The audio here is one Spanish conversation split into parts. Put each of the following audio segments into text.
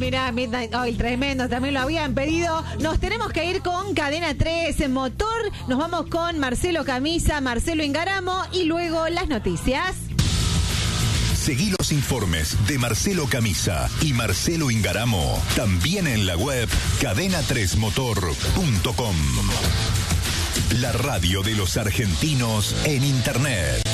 mirá, Midnight Oil, tremendo, también lo habían pedido. Nos tenemos que ir con Cadena 3 en Motor. Nos vamos con Marcelo Camisa, Marcelo Ingaramo y luego las noticias. Seguí los informes de Marcelo Camisa y Marcelo Ingaramo también en la web cadena3motor.com. La radio de los argentinos en Internet.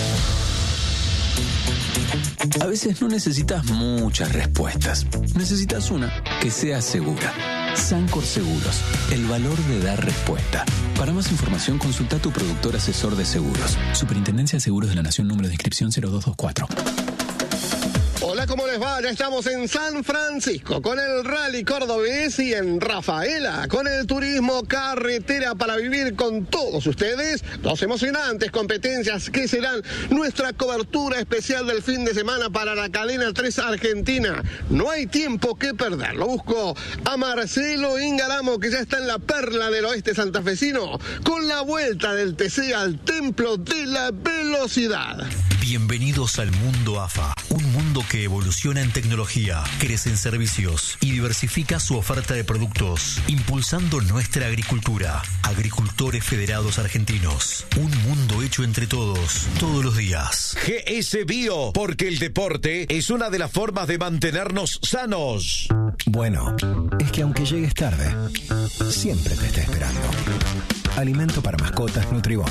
A veces no necesitas muchas respuestas. Necesitas una que sea segura. Sancor Seguros, el valor de dar respuesta. Para más información, consulta a tu productor asesor de seguros. Superintendencia de Seguros de la Nación, número de inscripción 0224. Hola, ¿cómo les va? Ya estamos en San Francisco con el Rally Cordobés y en Rafaela con el turismo carretera para vivir con todos ustedes dos emocionantes competencias que serán nuestra cobertura especial del fin de semana para la Cadena 3 Argentina. No hay tiempo que perder. Lo busco a Marcelo Ingaramo, que ya está en la perla del oeste santafesino con la vuelta del TC al Templo de la Velocidad. Bienvenidos al mundo AFA, un mundo que evoluciona en tecnología, crece en servicios y diversifica su oferta de productos, impulsando nuestra agricultura. Agricultores Federados Argentinos, un mundo hecho entre todos, todos los días. GS Bio, porque el deporte es una de las formas de mantenernos sanos. Bueno, es que aunque llegues tarde, siempre te está esperando. Alimento para mascotas Nutribón.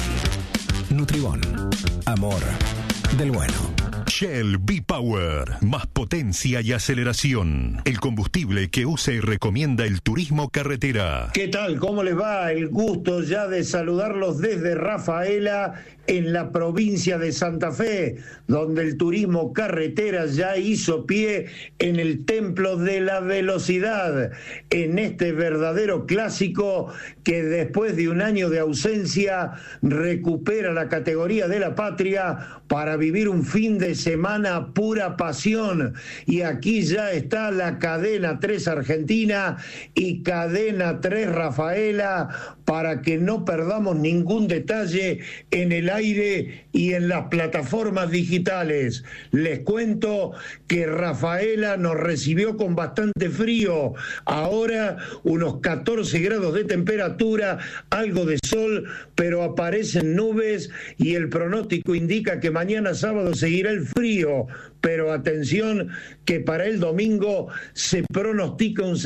Nutribón, amor del bueno. Shell V-Power, más potencia y aceleración. El combustible que usa y recomienda el turismo carretera. ¿Qué tal? ¿Cómo les va? El gusto ya de saludarlos desde Rafaela, en la provincia de Santa Fe, donde el turismo carretera ya hizo pie en el Templo de la Velocidad, en este verdadero clásico que después de un año de ausencia recupera la categoría de la patria para vivir un fin de semana pura pasión. Y aquí ya está la Cadena 3 Argentina y Cadena 3 Rafaela para que no perdamos ningún detalle en el aire y en las plataformas digitales. Les cuento que Rafaela nos recibió con bastante frío. Ahora unos 14 grados de temperatura, algo de sol, pero aparecen nubes y el pronóstico indica que mañana sábado seguirá el frío. Pero atención que para el domingo se pronostica un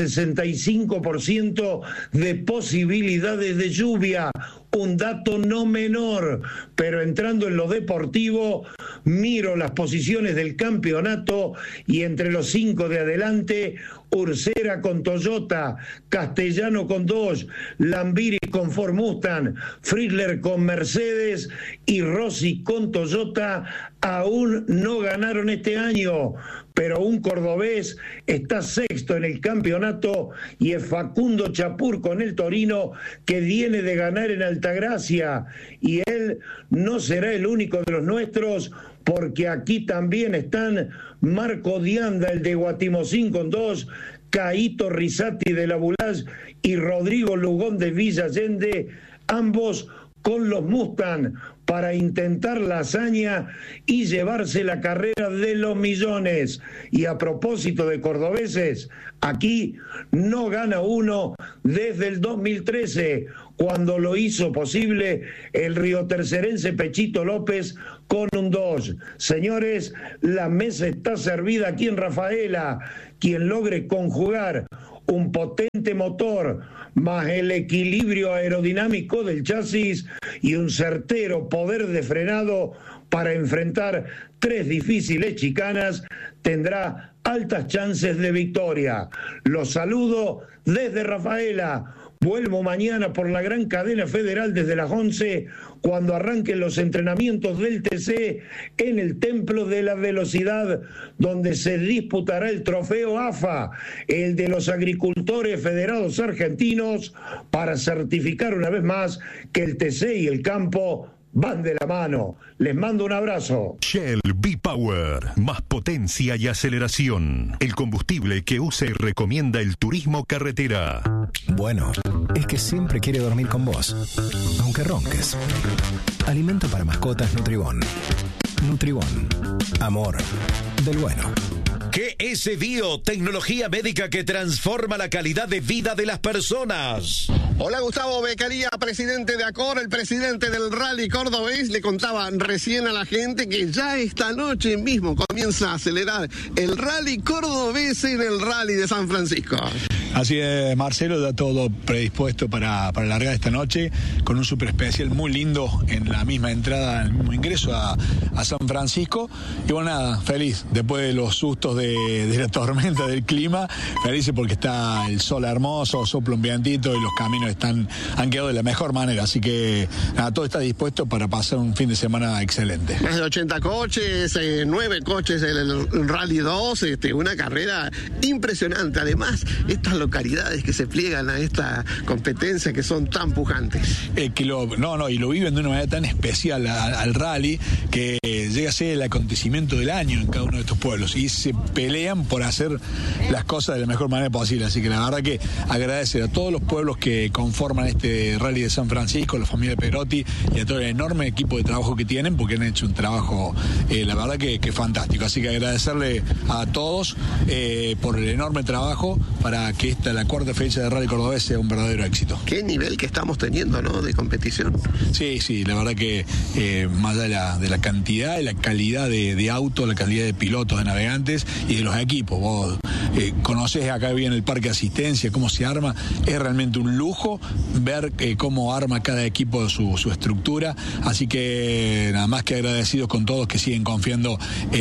65% de posibilidades de lluvia, un dato no menor. Pero entrando en lo deportivo, miro las posiciones del campeonato y entre los 5 de adelante, Ursera con Toyota, Castellano con Dodge, Lambiri con Ford Mustang, Friedler con Mercedes y Rossi con Toyota aún no ganaron este año, pero un cordobés está sexto en el campeonato y es Facundo Chapur con el Torino, que viene de ganar en Altagracia, y él no será el único de los nuestros, porque aquí también están Marco Dianda, el de Guatimocín con 2, Caíto Risati de la Bulage y Rodrigo Lugón de Villa Allende, ambos con los Mustang, para intentar la hazaña y llevarse la carrera de los millones. Y a propósito de cordobeses, aquí no gana uno desde el 2013, cuando lo hizo posible el riotercerense Pechito López con un 2. Señores, la mesa está servida aquí en Rafaela. Quien logre conjugar un potente motor más el equilibrio aerodinámico del chasis y un certero poder de frenado para enfrentar 3 difíciles chicanas, tendrá altas chances de victoria. Los saludo desde Rafaela. Vuelvo mañana por la gran cadena federal desde las 11, cuando arranquen los entrenamientos del TC en el Templo de la Velocidad, donde se disputará el trofeo AFA, el de los agricultores federados argentinos, para certificar una vez más que el TC y el campo van de la mano. Les mando un abrazo. Shell V-Power, más potencia y aceleración. El combustible que usa y recomienda el turismo carretera. Bueno, es que siempre quiere dormir con vos, aunque ronques. Alimento para mascotas Nutribón. Nutribón, amor del bueno. GS Bio, tecnología médica que transforma la calidad de vida de las personas. Hola, Gustavo Beccaria, presidente de ACOR, el presidente del Rally Cordobés. Le contaba recién a la gente que ya esta noche mismo comienza a acelerar el Rally Cordobés en el Rally de San Francisco. Así es, Marcelo, da todo predispuesto para largar esta noche con un super especial muy lindo en la misma entrada, en el mismo ingreso a San Francisco. Y bueno, nada, feliz, después de los sustos de la tormenta del clima, feliz porque está el sol hermoso, sopla un vientito y los caminos han quedado de la mejor manera. Así que nada, todo está dispuesto para pasar un fin de semana excelente. Más de 80 coches, 9 coches en el Rally 2, una carrera impresionante. Además, estas localidades que se pliegan a esta competencia que son tan pujantes. Y lo viven de una manera tan especial al rally que llega a ser el acontecimiento del año en cada uno de estos pueblos y se pelean por hacer las cosas de la mejor manera posible. Así que la verdad que agradecer a todos los pueblos que conforman este Rally de San Francisco, a la familia Perotti y a todo el enorme equipo de trabajo que tienen, porque han hecho un trabajo, la verdad que fantástico. Así que agradecerle a todos por el enorme trabajo para que la cuarta fecha de Rally Cordobés sea un verdadero éxito. Qué nivel que estamos teniendo, ¿no?, de competición. Sí, la verdad que más allá de la cantidad y la calidad de autos, la calidad de pilotos, de navegantes y de los equipos. Vos conocés acá bien el parque de asistencia, cómo se arma. Es realmente un lujo ver cómo arma cada equipo su estructura. Así que nada más que agradecidos con todos que siguen confiando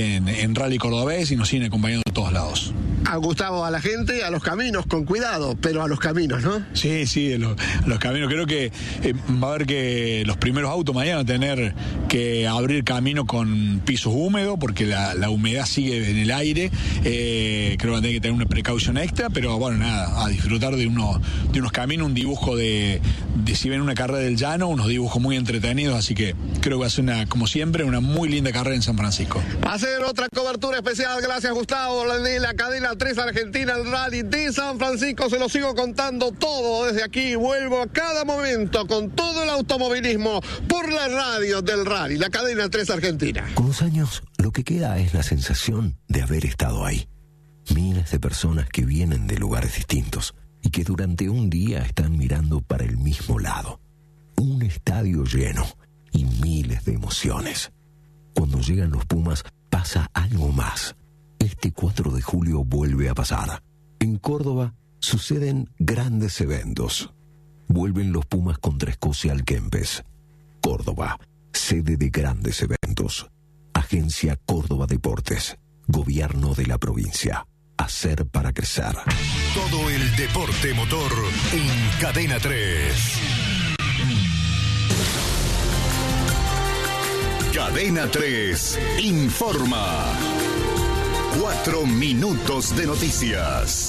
en Rally Cordobés y nos siguen acompañando a todos lados. A Gustavo, a la gente, a los caminos, con cuidado, pero a los caminos, ¿no? Sí, a los caminos. Creo que va a haber que los primeros autos mañana tener que abrir camino con pisos húmedos, porque la humedad sigue en el aire. Creo que van a tener que tener una precaución extra, pero bueno, nada, a disfrutar de unos caminos, un dibujo de si ven una carrera del llano, unos dibujos muy entretenidos, así que creo que va a ser como siempre, una muy linda carrera en San Francisco. Va a ser otra cobertura especial, gracias Gustavo, de la cadena 3 Argentina, el Rally de San Francisco. Se lo sigo contando todo desde aquí. Vuelvo a cada momento con todo el automovilismo por la radio del Rally, la cadena 3 Argentina. Con los años, lo que queda es la sensación de haber estado ahí. Miles de personas que vienen de lugares distintos y que durante un día están mirando para el mismo lado. Un estadio lleno y miles de emociones. Cuando llegan los Pumas, pasa algo más. Este 4 de julio vuelve a pasar. En Córdoba suceden grandes eventos. Vuelven los Pumas contra Escocia al Kempes. Córdoba, sede de grandes eventos. Agencia Córdoba Deportes. Gobierno de la provincia. Hacer para crecer. Todo el deporte motor en Cadena 3. Cadena 3 informa. 4 minutos de noticias.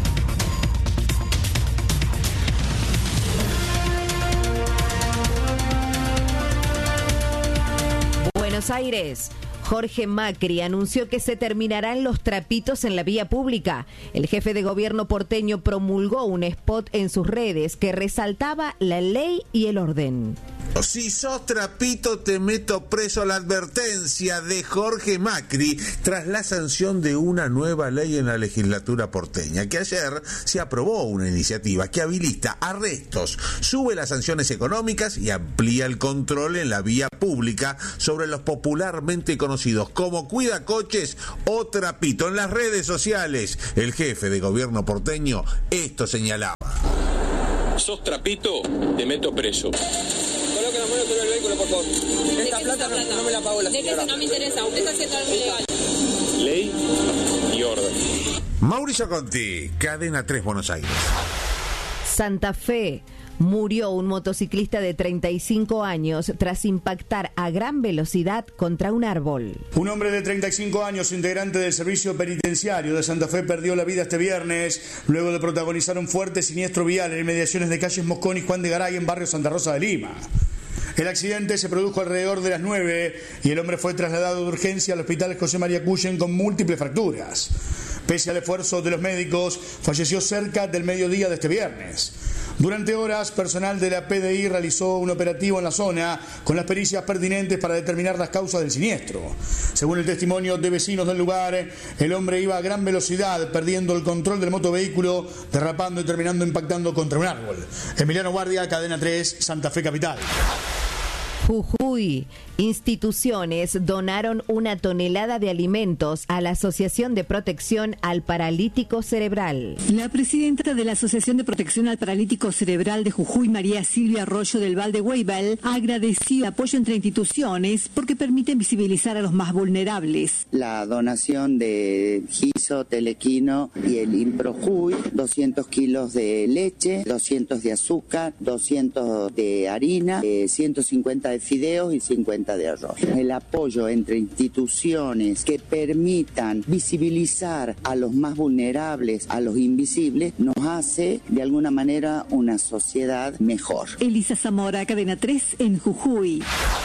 Buenos Aires. Jorge Macri anunció que se terminarán los trapitos en la vía pública. El jefe de gobierno porteño promulgó un spot en sus redes que resaltaba la ley y el orden. Si sos trapito te meto preso, la advertencia de Jorge Macri tras la sanción de una nueva ley en la legislatura porteña, que ayer se aprobó una iniciativa que habilita arrestos, sube las sanciones económicas y amplía el control en la vía pública sobre los popularmente conocidos como cuidacoches o trapito. En las redes sociales, el jefe de gobierno porteño esto señalaba. Sos trapito, te meto preso. Coloca la mano sobre el vehículo, por favor. Esta plata no me la pagó la señora. No me interesa, usted está haciendo algo ilegal. Ley y orden. Mauricio Conti, Cadena 3 Buenos Aires. Santa Fe. Murió un motociclista de 35 años tras impactar a gran velocidad contra un árbol. Un hombre de 35 años, integrante del servicio penitenciario de Santa Fe, perdió la vida este viernes luego de protagonizar un fuerte siniestro vial en inmediaciones de calles Moscón y Juan de Garay en barrio Santa Rosa de Lima. El accidente se produjo alrededor de las 9 y el hombre fue trasladado de urgencia al hospital José María Cuyen con múltiples fracturas. Pese al esfuerzo de los médicos, falleció cerca del mediodía de este viernes. Durante horas, personal de la PDI realizó un operativo en la zona con las pericias pertinentes para determinar las causas del siniestro. Según el testimonio de vecinos del lugar, el hombre iba a gran velocidad, perdiendo el control del motovehículo, derrapando y terminando impactando contra un árbol. Emiliano Guardia, Cadena 3, Santa Fe Capital. Jujuy. Instituciones donaron 1 tonelada de alimentos a la Asociación de Protección al Paralítico Cerebral. La presidenta de la Asociación de Protección al Paralítico Cerebral de Jujuy, María Silvia Arroyo del Valde Weibel, agradeció el apoyo entre instituciones porque permiten visibilizar a los más vulnerables. La donación de Giso, Telequino y el Improjuy, 200 kilos de leche, 200 de azúcar, 200 de harina, 150 de fideos y 50 de arroz. El apoyo entre instituciones que permitan visibilizar a los más vulnerables, a los invisibles, nos hace de alguna manera una sociedad mejor. Elisa Zamora, Cadena 3 en Jujuy.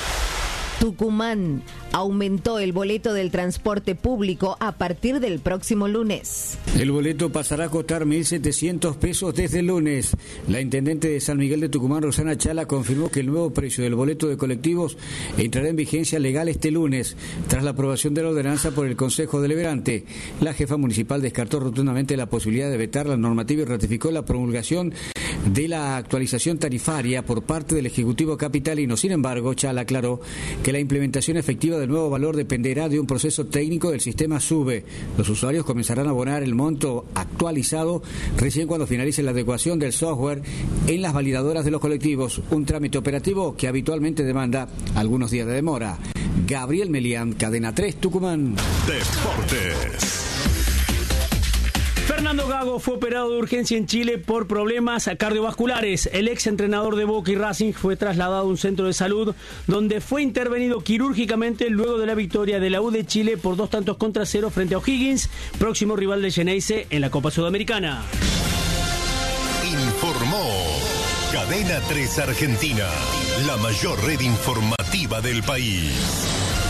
Tucumán. Aumentó el boleto del transporte público a partir del próximo lunes. El boleto pasará a costar 1.700 pesos desde el lunes. La intendente de San Miguel de Tucumán, Rosana Chala, confirmó que el nuevo precio del boleto de colectivos entrará en vigencia legal este lunes, tras la aprobación de la ordenanza por el Consejo Deliberante. La jefa municipal descartó rotundamente la posibilidad de vetar la normativa y ratificó la promulgación de la actualización tarifaria por parte del Ejecutivo capitalino. Sin embargo, Chala aclaró que la implementación efectiva del nuevo valor dependerá de un proceso técnico del sistema SUBE. Los usuarios comenzarán a abonar el monto actualizado recién cuando finalice la adecuación del software en las validadoras de los colectivos, un trámite operativo que habitualmente demanda algunos días de demora. Gabriel Melián, Cadena 3, Tucumán. Deportes. Fernando Gago fue operado de urgencia en Chile por problemas cardiovasculares. El ex entrenador de Boca y Racing fue trasladado a un centro de salud donde fue intervenido quirúrgicamente luego de la victoria de la U de Chile por 2-0 frente a O'Higgins, próximo rival de Xeneize en la Copa Sudamericana. Informó Cadena 3 Argentina, la mayor red informativa del país.